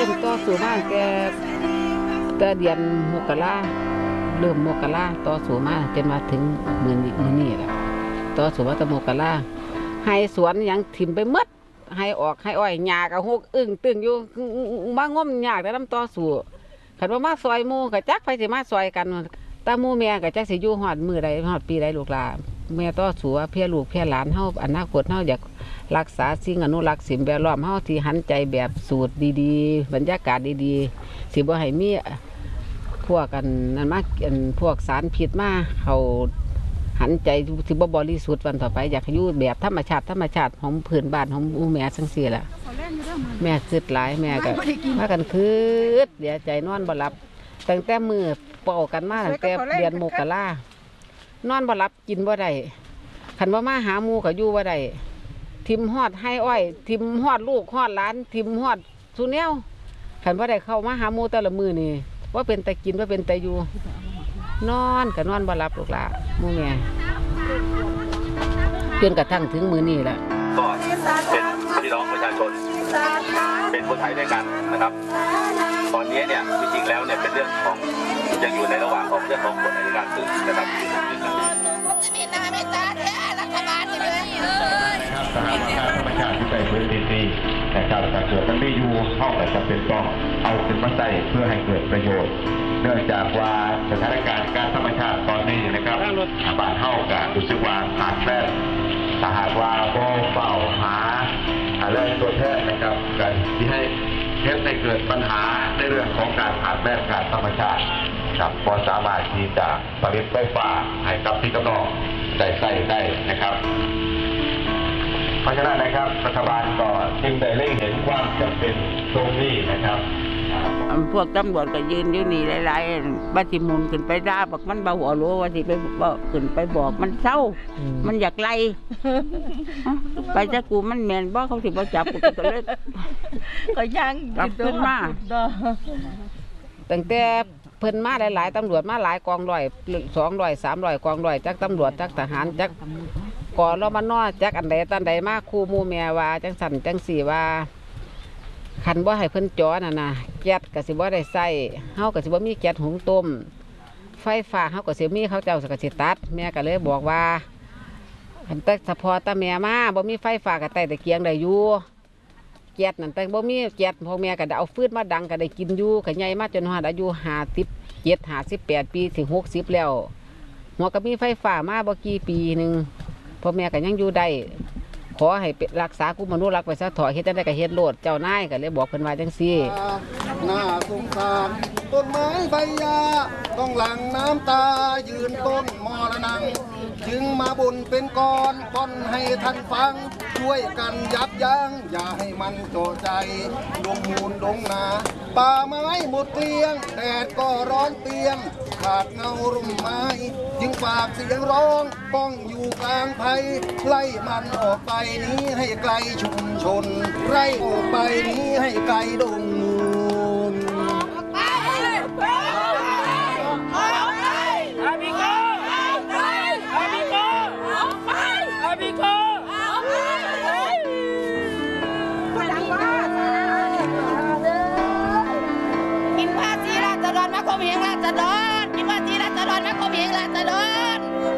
ริ่มต่อสู้มาแต่เดือนมกราเริ่มมกราต่อสู้มาจนมาถึงมื้อนี้แหละต่อสู้มาตั้งมกราให้สวนยังถิ่มไปหมดให้ออกให้อ้อยหญ้าก็ฮกอึ้งตึงอยู่มางมยากแต่นำต่อสู้คันว่ามาซอยหมู่ก็จักไผสิมาซอยกันตาหมู่แม่ก็จักสิอยู่ฮอดมื้อใดฮอดปีใดลูกหลานแม่ต่อสู้เพื่อลูกเพื่อหลานเฮาอนาคตเฮาอยากรักษาสิ่งอนุรักษ์สิ่งแวดล้อมเฮาที่หันใจแบบสูตรดีๆบรรยากาศดีๆสิบ่ให้มีพวกกันนั่นมาพวกสารพิษมาเขาหันใจสิบ่บริสุทธิ์วันต่อไปอยากอยู่แบบธรรมชาติของพื้นบ้านของแม่จังซี่ล่ะแม่คิดหลายแม่ก็พากันคิดเดี๋ยวใจนอนบ่หลับตั้งแต่มื้อเป่ากันมาตั้งแต่เดือนมกรานอนบ่หลับกินบ่ได้คันว่ามาหาหมู่ก็อยู่บ่ได้ทิมฮอดให้อ้อยทิมฮอดลูกฮอดหลานทิมฮอดสุแนวคันบ่ได้เข้ามาหาหมู่แต่ละมื้อนี่ว่าเป็นแต่กินว่าเป็นแต่อยู่นอนก็นอนบ่หลับลูกหลานหมู่แม่จนกระทั่งถึงมื้อนี้แหละก็เป็นพี่น้องประชาชนเป็นคนไทยด้วยกันนะครับตอนนี้เนี่ยจริงๆแล้วเนี่ยเป็นเรื่องของยังอยู่ในระหว่างของเรื่องของกฎอัยการศึกนะครับจะมีนาไม่ตาแท้รัฐบาลนี่เลยสถานการณ์ธรรมชาติที่ไปพื้นดินนี้นะครับการเกิดมันไม่อยู่ห้องแต่จำเป็นต้องเอาขึ้นมาใส่เพื่อให้เกิดประโยชน์เนื่องจากว่าสถานการณ์การธรรมชาติตอนนี้นะครับบ้านเฮากับรู้สึกว่าขาดแคลนถ้าหากว่าบ่เฝ้าหาอะไรตัวแทนนะครับการที่ให้เกิดปัญหาในเรื่องของการขาดแคลนการธรรมชาติครับพอสามารถที่จะผลิตไฟฟ้าให้กับพี่กับน้องได้ใช้ได้นะครับเพราะฉะนั้นนะครับรัฐบาลก็จึงได้เล็งเห็นความจำเป็นตรงนี้นะครับพวกตำรวจก็ยืนอยู่นี่หลายๆบัดสิมุนขึ้นไปด่าบอกมันบ่หัวรู้ว่าสิไปบอกขึ้นไปบอกมันเศร้ามันอยากไล่ไปจะกูมันแม่นบ่เขาสิบ่จับกูก็เลยก็ยังกลับขึ้นมาตั้งแต่เพิ่นมาหลายๆตำรวจมาหลายกองร้อย200 300กองร้อยจักตำรวจจักทหารจักก่อนเรามานอจักอันใดตันใดมาครูหมู่แม่ว่าจังสั่นจังสี่ว่าคันบ่ให้เพิ่นจอน่ะนะแก๊สก็สิบ่ได้ใส่เฮาก็สิบ่มีแก๊สหุงต้มไฟฟ้าเฮาก็สิมีเขาเจ้าก็สิตัดแม่ก็เลยบอกว่าคันแต่เฉพาะตาแม่มาบ่มีไฟฟ้าก็ใต้ตะเกียงได้อยู่แก๊สนั่นแต่บ่มีแก๊สพ่อแม่ก็ได้เอาฟืนมาดังก็ได้กินอยู่ก็ใหญ่มาจนฮอดอายุ57 58ปีถึง60แล้วหัวก็มีไฟฟ้ามาบ่กี่ปีนึงพ่อแม่ก็ยังอยู่ได้ขอให้รักษาคุมอนุรักษ์ไว้ซะถอเฮ็ดจังได๋ก็เฮ็ดโลดเจ้านายก็เลยบอกเพิ่นว่าจังซี่น่าสงสารต้นไม้ใบหญ้าต้องหลั่งน้ำตายืนต้นมรณังจึงมาบ่นเป็นกรป้อนให้ท่านฟังช่วยกันยับยั้งอย่าให้มันโจใจลงมูลลงนาป่าไม้หมดเกลี้ยงแดดก็ร้อนเปียงขาดเงาร่มไม้จึงฝากเสียงร้องป้องอยู่กลางภัยไล่มันออกไปนี้ให้ไกลชุมชนไล่ออกไปนี้ให้ไกลดงมูลกินภาษีราษฎรมาคมเหงราษฎรกินภาษีราษฎรมาคมเหงราษฎร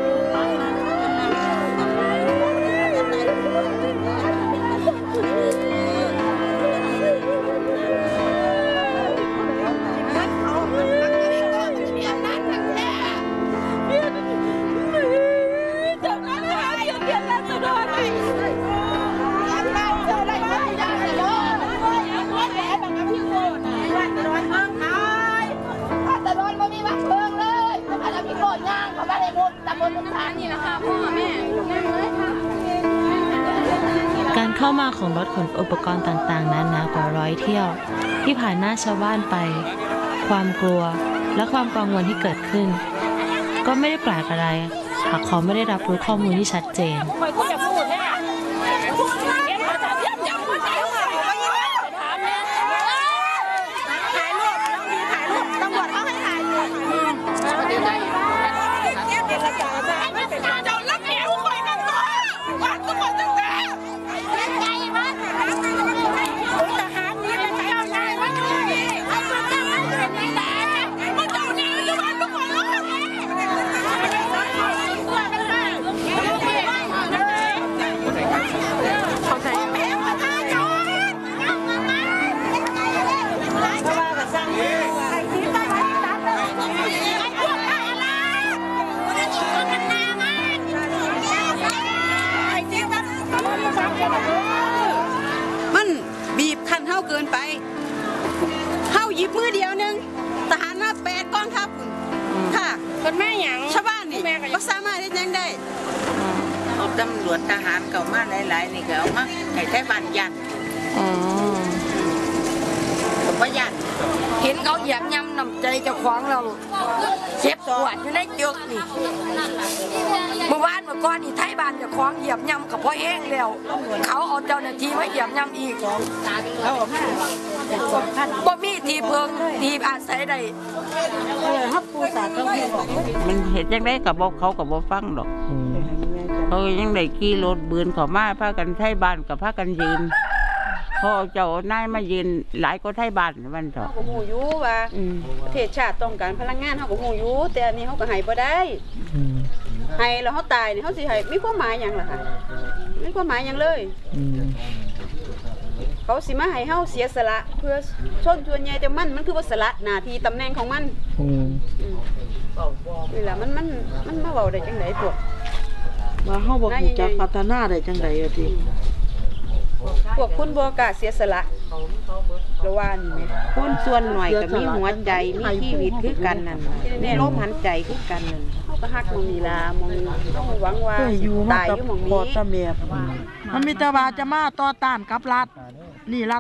การเข้ามาของรถขนอุปกรณ์ต่างๆนั้นกว่า100เที่ยวที่ผ่านหน้าชาวบ้านไปความกลัวและความกังวลที่เกิดขึ้นก็ไม่ได้แปลกอะไรหากเขาไม่ได้รับรู้ข้อมูลที่ชัดเจนหยิบมือเดียวนึงทหารมา8กองทัพค่ะคนแม่หยังชาวบ้านนี่ก็สามารถที่ยังได้เอาตำรวจทหารเก่ามาหลายๆนี่ก็เอามาให้ไทบ้านยันก็บ่ยันเห็นเขาเหยียบย่ำน้ำใจเจ้าของเราเจ็บปวดอยู่ในจกนี่เมื่อวานเมื่อก่อนนี่ไทบ้านเจ้าของเหยียบย่ำกับพ่อแห้งแล้วเขาเอาเจ้าหน้าที่มาเหยียบย่ำอีกบ่มีที่เพิ่งที่อาศัยใดมันเห็นยังได้กับบอกเขากับบอกฟังดอกเขายังได้ขี่รถบืนเขามาพากันไทยบ้านกับพากันยืนเขาเอาเจ้านายมายืนหลายก็ไทยบ้านมันเถอะเขาก็หูอยู่ว่าประเทศชาติต้องการพลังงานเขาก็หูอยู่แต่อันนี้เขาก็ให้บ่ได้ให้แล้วเขาตายนี่เขาสิให้มีความหมายหยังล่ะค่ะมีความหมายหยังเลยเขาสิมาให้เฮาเสียสละเพื่อชนส่วนใหญ่แต่มันคือว่าสละหน้าที่ตำแหน่งของมันนี่แหละมันมาเว้าได้จังได๋พวกว่าเฮาบ่รู้จักพัฒนาได้จังได๋อะติพวกคุณบ่กล้าเสียสละระว่านี่แม่คนส่วนหน่อยก็มีหัวใจมีชีวิตคือกันนั่นมีลมหายใจคือกันนั่นเฮาก็ฮักมองนี่ล่ะมองต้องหวังว่าตายอยู่หม่องนี้พ่อตาแม่มันมีแต่ว่าจะมาต่อต้านกับรัฐนี่รัฐ